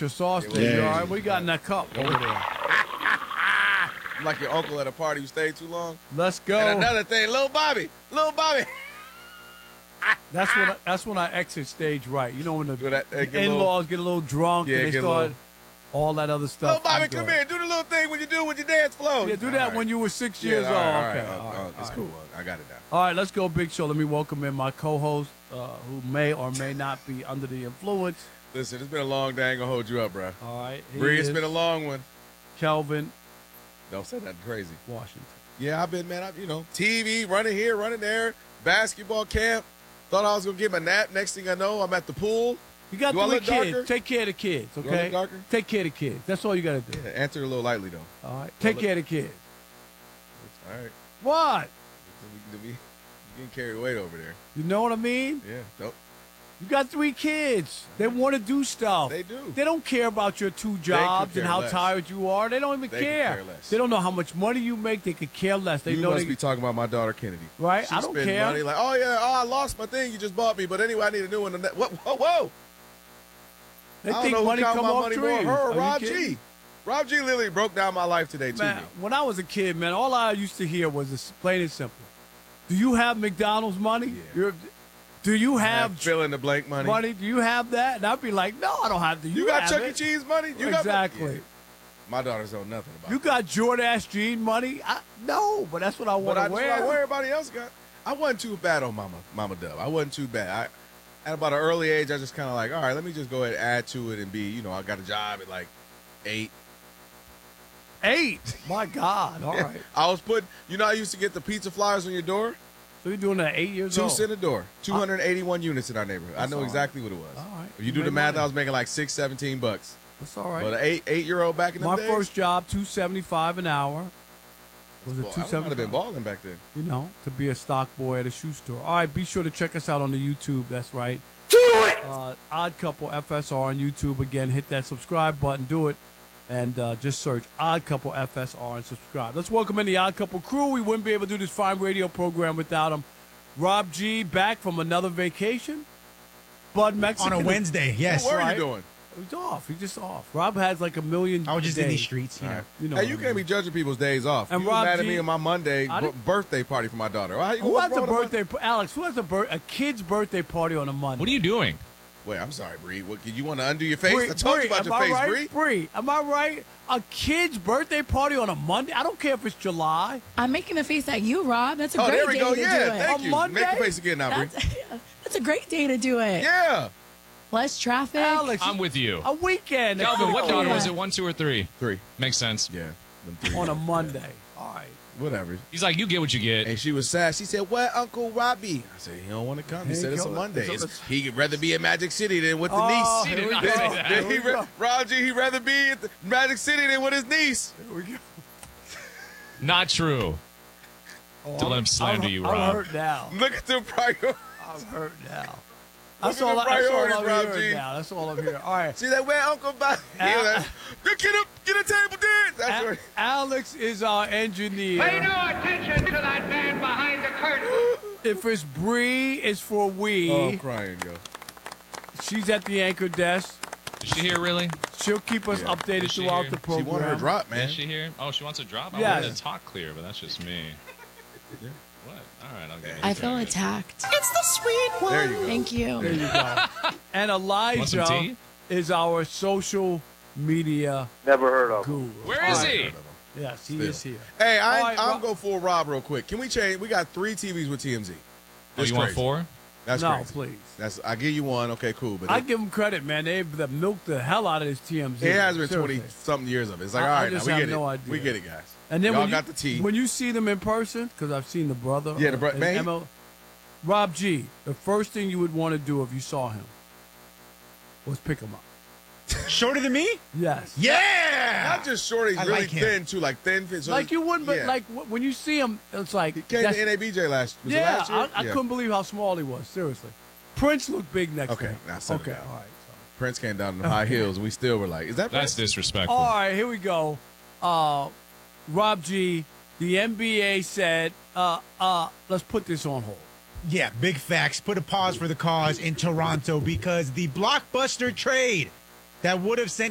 extra sauce there. You all right? What you got in that cup over there? I'm like your uncle at a party who stayed too long. Let's go. And another thing, Lil Bobby. That's when I exit stage right. You know when the get in-laws get a little drunk and they start all that other stuff. Lil Bobby, come here. Do the little thing when you do with your dance flow. Yeah, do that when you were 6 years old. All Okay. right. It's cool. I got it now. All right, let's go, Big Show. Let me welcome in my co-host, who may or may not be under the influence. Listen, it's been a long day. I ain't gonna hold you up, bro. All right. Bree, it's been a long one. Kelvin. Don't say nothing crazy. Washington. Yeah, I've been, man. TV, running here, running there, basketball camp. Thought I was going to get my nap. Next thing I know, I'm at the pool. You got 3 kids. Take care of the kids, okay? Take care of the kids. That's all you got to do. Yeah, answer it a little lightly, though. All right. Take care of the kids. All right. What? You getting carried away over there. You know what I mean? Yeah. Nope. You got 3 kids. They want to do stuff. They do. They don't care about your 2 jobs and how tired you are. They don't even care. Care less. They don't know how much money you make. They could care less. They you know must be talking about my daughter Kennedy. Right? She I don't spend care. Money like, I lost my thing you just bought me, but anyway, I need a new one. Whoa. They think money come off trees. More, her or Rob G. Rob G literally broke down my life today, too. Man, when I was a kid, man, all I used to hear was this, plain and simple. Do you have McDonald's money? Yeah. Do you have fill in the blank money? Do you have that? And I'd be like, no, I don't have that. You got Chuck E. Cheese money? Exactly. Yeah. My daughters know nothing about You got Jordache jean money? No, but that's what I want to wear. That's what everybody else got. I wasn't too bad on Mama Dub. I wasn't too bad. At about an early age, I just kind of like, all right, let me just go ahead and add to it and be, I got a job at like 8. 8? My God. All right. I was putting, I used to get the pizza flyers on your door. So you're doing that 8 years old? 2 cents a door. 281 units in our neighborhood. I know exactly what it was. All right. If you do the math, I was making like $17. That's all right. But an 8-year-old back in the day. My first job, $2.75 an hour. Was it $2.75? I might have been balling back then. To be a stock boy at a shoe store. All right, be sure to check us out on the YouTube. That's right. Do it! Odd Couple FSR on YouTube. Again, hit that subscribe button. Do it. And just search Odd Couple FSR and subscribe. Let's welcome in the Odd Couple crew. We wouldn't be able to do this fine radio program without him. Rob G back from another vacation. Bud Mexican. On a Wednesday, yes. What were you doing? He's off. He's just off. Rob has like a million I was just days. in these streets, Hey, you can't be judging people's days off. And you Rob mad G, at me on my Monday birthday party for my daughter. Who has a birthday? Alex, who has a kid's birthday party on a Monday? What are you doing? Wait, I'm sorry, Bree. What, you want to undo your face? I told you about your face, Bree. Bree, am I right? A kid's birthday party on a Monday? I don't care if it's July. I'm making a face at you, Rob. That's a great there we day go. to do it. Thank you. Monday? Make the face again now, Bree. That's a great day to do it. Yeah. Less traffic. Alex, I'm with you. A weekend. Calvin, what daughter was it? 1, 2, or 3? 3. Makes sense. Yeah. On a Monday. All right. Whatever. He's like, you get what you get. And she was sad. She said, "What, Uncle Robbie?" I said, "He don't want to come." He said, "It's a Monday. He'd rather be in Magic City than with the niece." He did not say that. Roger, he'd rather be at the Magic City than with his niece. Here we go. Not true. To let him slander you, Rob. I'm hurt now. Look at the priority. I'm hurt now. Look That's at all, the that's all priorities, I'm Rob hearing G. now. That's all I'm hearing. All right. See that where Uncle Bobby? Get a table dance. That's right. Alex is our engineer. Pay no attention to that man behind the curtain. If it's Bree, it's for we. Oh, I'm crying, yo. She's at the anchor desk. Is she here, really? She'll keep us updated Is she throughout here? the program. She wanted her drop, man. Is she here? Oh, she wants a drop? I Yes. wanted to talk clear, but that's just me. What? All right, I'll give it I a feel second. attacked. It's the sweet one. There you go. Thank you. There you go. And Want some Elijah tea? is our social media Never heard of guru. Where is he? Yes, he Still. is here. Hey, All right, I'm Rob- going for Rob real quick. Can we change? We got 3 TVs with TMZ. Oh, That's you want crazy. 4? That's No, crazy. please. I give you one. Okay, cool. But I give them credit, man. They've milked the hell out of this TMZ. it has been Seriously. 20-something years of it. It's like, I all right, just now we have get it. no idea. We get it, guys. And then Y'all when got the tea. When you see them in person, because I've seen the brother. Yeah, the and man. ML Rob G, the first thing you would want to do if you saw him was pick him up. Shorter than me? Yes. Yeah! Not just short, he's I really like him. thin, too, like thin. So Like you wouldn't, but yeah. like when you see him, it's like. He came to NABJ last year. I couldn't believe how small he was, seriously. Prince looked big next to him. now settle Okay, down. all right. Prince came down in the high heels, and we still were like, is that That's Prince? disrespectful. All right, here we go. Rob G, the NBA said, let's put this on hold. Yeah, big facts. Put a pause for the cause in Toronto because the blockbuster trade that would have sent